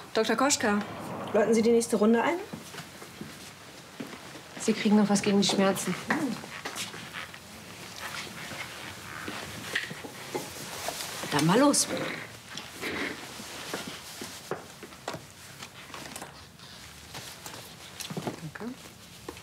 Dr. Koschka, läuten Sie die nächste Runde ein? Sie kriegen noch was gegen die Schmerzen. Dann mal los.